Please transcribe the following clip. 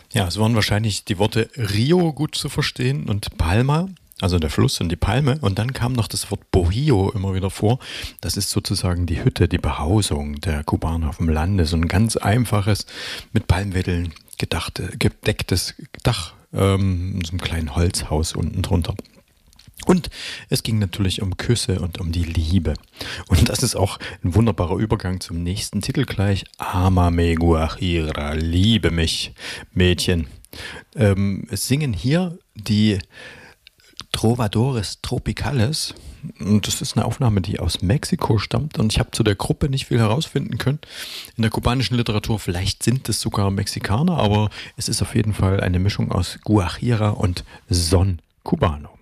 Ja, es waren wahrscheinlich die Worte Rio gut zu verstehen und Palma, also der Fluss und die Palme. Und dann kam noch das Wort Bohio immer wieder vor. Das ist sozusagen die Hütte, die Behausung der Kubaner auf dem Lande. So ein ganz einfaches, mit Palmweddeln gedecktes Dach, so einem kleinen Holzhaus unten drunter. Und es ging natürlich um Küsse und um die Liebe. Und das ist auch ein wunderbarer Übergang zum nächsten Titel gleich. Amame Guajira, liebe mich, Mädchen. Es singen hier die Trovadores Tropicales. Und das ist eine Aufnahme, die aus Mexiko stammt. Und ich habe zu der Gruppe nicht viel herausfinden können. In der kubanischen Literatur, vielleicht sind es sogar Mexikaner, aber es ist auf jeden Fall eine Mischung aus Guajira und Son Cubano.